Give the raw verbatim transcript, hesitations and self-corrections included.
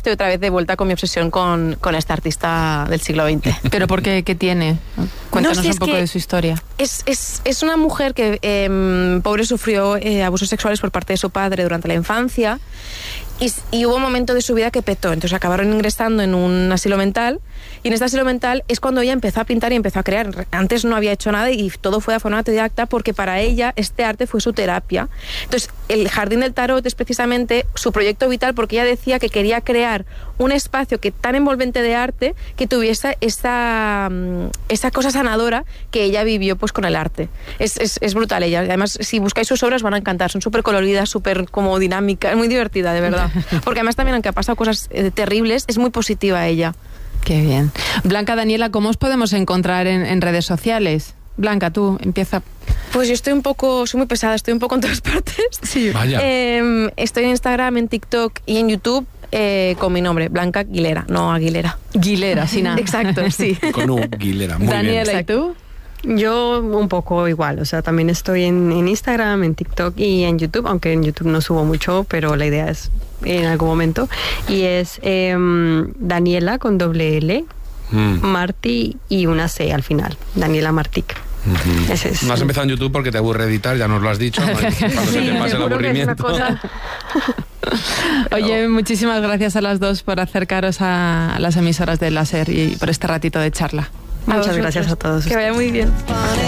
estoy otra vez de vuelta con mi obsesión con, con esta artista del siglo veinte. ¿Pero por qué? ¿Qué tiene? Cuéntanos no, si un poco de su historia. Es, es, es una mujer que, eh, pobre, sufrió eh, abusos sexuales por parte de su padre durante la infancia y, y hubo un momento de su vida que petó. Entonces acabaron ingresando en un asilo mental y en este asilo mental es cuando ella empezó a pintar y empezó a crear. Antes no había hecho nada y todo fue de forma autodidacta porque para ella este arte fue su terapia. Entonces el Jardín del Tarot es precisamente su proyecto vital porque ella decía que quería crear un espacio que tan envolvente de arte que tuviese esa, esa cosa sanadora que ella vivió pues con el arte. Es, es, es brutal ella. Además, si buscáis sus obras van a encantar. Son súper coloridas, súper como dinámicas, muy divertida, de verdad. Porque además también, aunque ha pasado cosas eh, terribles, es muy positiva ella. Qué bien. Blanca, Daniela, ¿cómo os podemos encontrar en, en redes sociales? Blanca, tú, empieza. Pues yo estoy un poco, soy muy pesada, estoy un poco en todas partes. Sí. Vaya. Eh, estoy en Instagram, en TikTok y en YouTube eh, con mi nombre, Blanca Aguilera, no Aguilera. Aguilera, sin nada. Exacto, sí. Con U, Aguilera, muy Daniela, bien. ¿y tú? Yo un poco igual, o sea, también estoy en, en Instagram, en TikTok y en YouTube, aunque en YouTube no subo mucho, pero la idea es en algún momento. Y es eh, Daniela con doble L, mm. Martí y una C al final, Daniela Martic. Uh-huh. Ese es. No has empezado en YouTube porque te aburre editar, ya nos lo has dicho. ¿No? Cuando sí, se te pase el aburrimiento. Oye, muchísimas gracias a las dos por acercaros a, a las emisoras de Láser y por este ratito de charla. Muchas gracias a todos. Que vaya muy bien.